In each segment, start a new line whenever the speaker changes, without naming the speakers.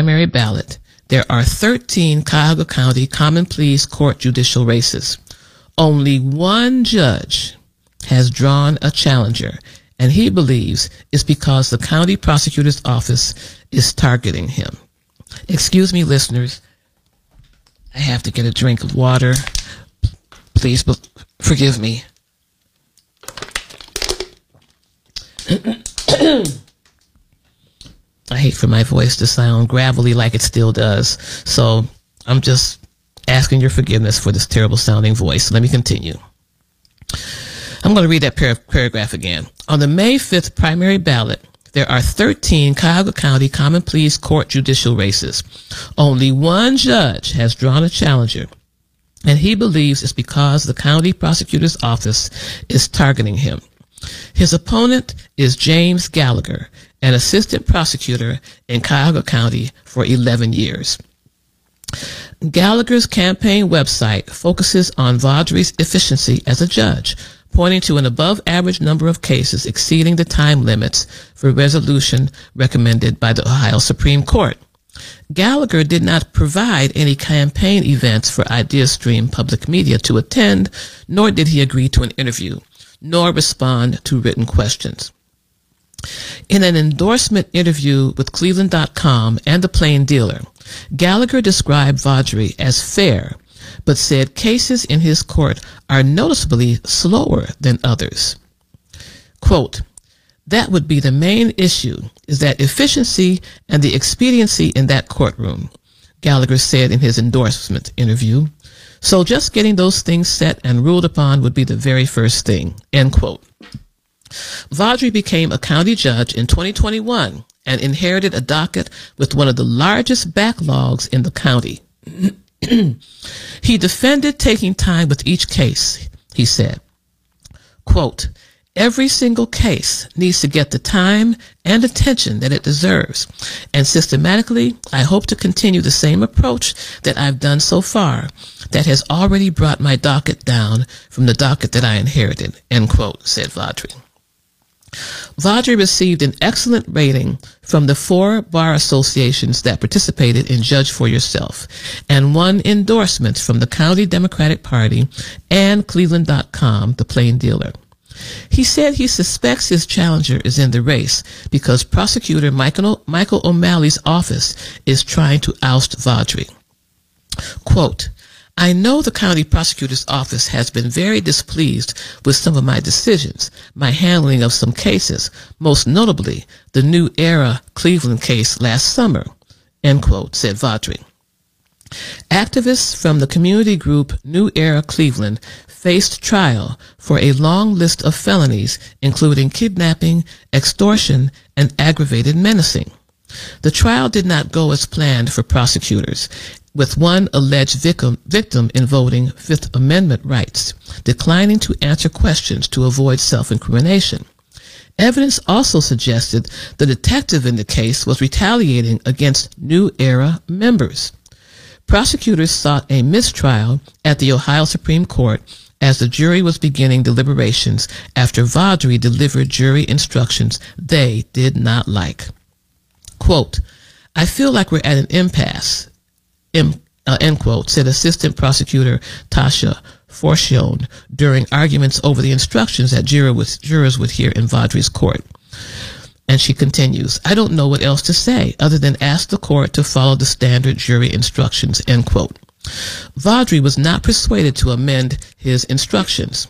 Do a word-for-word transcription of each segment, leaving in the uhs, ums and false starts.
primary ballot, there are thirteen Cuyahoga County Common Pleas Court judicial races. Only one judge has drawn a challenger, and he believes it's because the county prosecutor's office is targeting him. Excuse me, listeners. I have to get a drink of water. Please be- forgive me. I hate for my voice to sound gravelly like it still does. So I'm just asking your forgiveness for this terrible sounding voice. Let me continue. I'm going to read that par- paragraph again. On the May fifth primary ballot, there are thirteen Cuyahoga County Common Pleas Court judicial races. Only one judge has drawn a challenger, and he believes it's because the county prosecutor's office is targeting him. His opponent is James Gallagher, an assistant prosecutor in Cuyahoga County for eleven years. Gallagher's campaign website focuses on Vaudrey's efficiency as a judge, pointing to an above-average number of cases exceeding the time limits for resolution recommended by the Ohio Supreme Court. Gallagher did not provide any campaign events for IdeaStream Public Media to attend, nor did he agree to an interview, nor respond to written questions. In an endorsement interview with Cleveland dot com and The Plain Dealer, Gallagher described Vaudrey as fair, but said cases in his court are noticeably slower than others. Quote, that would be the main issue, is that efficiency and the expediency in that courtroom, Gallagher said in his endorsement interview. So just getting those things set and ruled upon would be the very first thing, end quote. Vaudrey became a county judge in twenty twenty-one and inherited a docket with one of the largest backlogs in the county. He defended taking time with each case, he said. Quote, every single case needs to get the time and attention that it deserves, and systematically, I hope to continue the same approach that I've done so far that has already brought my docket down from the docket that I inherited, end quote, said Vaudrey. Vaudrey received an excellent rating from the four bar associations that participated in Judge for Yourself and won endorsements from the County Democratic Party and Cleveland dot com, The Plain Dealer. He said he suspects his challenger is in the race because prosecutor Michael, Michael O'Malley's office is trying to oust Vaudrey. Quote, I know the county prosecutor's office has been very displeased with some of my decisions, my handling of some cases, most notably the New Era Cleveland case last summer, end quote, said Vaudrey. Activists from the community group New Era Cleveland faced trial for a long list of felonies, including kidnapping, extortion, and aggravated menacing. The trial did not go as planned for prosecutors, with one alleged victim, victim invoking Fifth Amendment rights, declining to answer questions to avoid self-incrimination. Evidence also suggested the detective in the case was retaliating against New Era members. Prosecutors sought a mistrial at the Ohio Supreme Court as the jury was beginning deliberations after Vaudrey delivered jury instructions they did not like. Quote, I feel like we're at an impasse, Em, uh, end quote, said Assistant Prosecutor Tasha Forcione during arguments over the instructions that juror was, jurors would hear in Vaudrey's court. And she continues, I don't know what else to say other than ask the court to follow the standard jury instructions, end quote. Vaudrey was not persuaded to amend his instructions.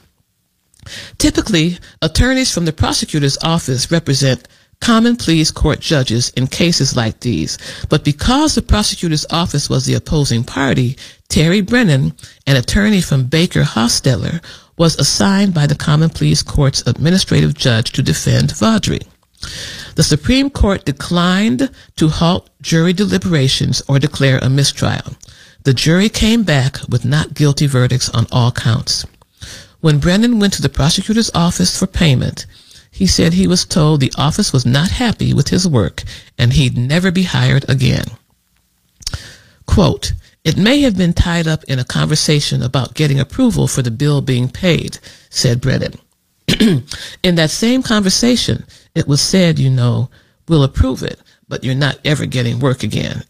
Typically, attorneys from the prosecutor's office represent common pleas court judges in cases like these, but because the prosecutor's office was the opposing party, Terry Brennan, an attorney from Baker Hostetler, was assigned by the common pleas court's administrative judge to defend Vaudrey. The Supreme Court declined to halt jury deliberations or declare a mistrial. The jury came back with not guilty verdicts on all counts. When Brennan went to the prosecutor's office for payment, he said he was told the office was not happy with his work and he'd never be hired again. Quote, it may have been tied up in a conversation about getting approval for the bill being paid, said Brennan. In that same conversation, it was said, you know, we'll approve it, but you're not ever getting work again,